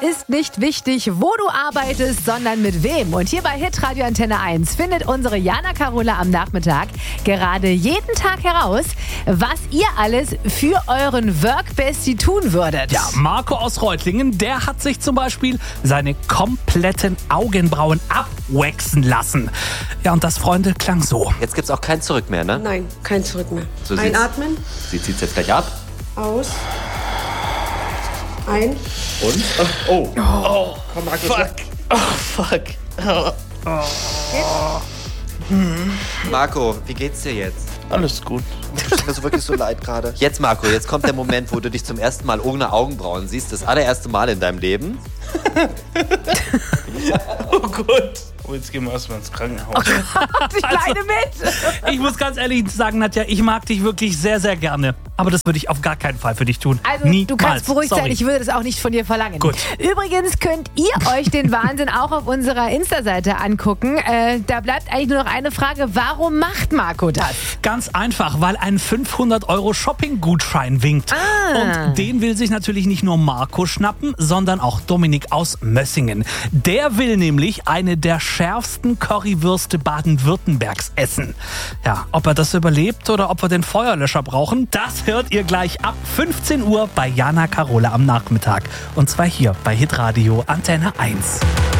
ist nicht wichtig, wo du arbeitest, sondern mit wem. Und hier bei Hitradio Antenne 1 findet unsere Jana Karola am Nachmittag gerade jeden Tag heraus, was ihr alles für euren Workbestie tun würdet. Ja, Marco aus Reutlingen, der hat sich zum Beispiel seine kompletten Augenbrauen abwaxen lassen. Ja, und das, Freunde, klang so. Jetzt gibt's auch kein Zurück mehr, ne? Nein, kein Zurück mehr. So Einatmen. Sie zieht's jetzt gleich ab. Aus. Ein. Und? Oh. Komm, Marco. Fuck. Marco, wie geht's dir jetzt? Alles gut. Tut mir so wirklich so leid gerade. Jetzt, Marco, jetzt kommt der Moment, wo du dich zum ersten Mal ohne Augenbrauen siehst. Das allererste Mal in deinem Leben. Oh Gott. Oh, jetzt gehen wir erstmal ins Krankenhaus. Die Kleine mit. Ich muss ganz ehrlich sagen, Nadja, ich mag dich wirklich sehr, sehr gerne. Aber das würde ich auf gar keinen Fall für dich tun. Also Niemals. du kannst beruhigt sein, Sorry. ich würde das auch nicht von dir verlangen. Gut. Übrigens könnt ihr euch den Wahnsinn auch auf unserer Insta-Seite angucken. Da bleibt eigentlich nur noch eine Frage, warum macht Marco das? Ganz einfach, weil ein 500€ Shopping-Gutschein winkt. Und den will sich natürlich nicht nur Marco schnappen, sondern auch Dominik aus Mössingen. Der will nämlich eine der schärfsten Currywürste Baden-Württembergs essen. Ja, ob er das überlebt oder ob wir den Feuerlöscher brauchen, das hört ihr gleich ab 15 Uhr bei Jana Karola am Nachmittag. Und zwar hier bei Hitradio Antenne 1.